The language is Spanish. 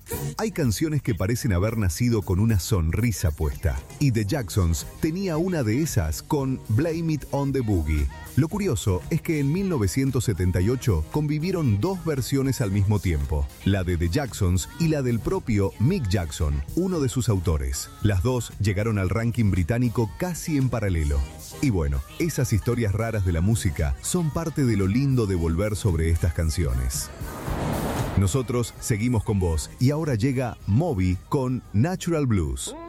Hay canciones que parecen haber nacido con una sonrisa puesta, y The Jacksons tenía una de esas con Blame It on the Boogie. Lo curioso es que en 1978 convivieron dos versiones al mismo tiempo, la de The Jacksons y la del propio Mick Jackson, uno de sus autores. Las dos llegaron al ranking británico casi en paralelo. Y bueno, esas historias raras de la música son parte de lo lindo de volver sobre estas canciones. Nosotros seguimos con vos y ahora llega Moby con Natural Blues.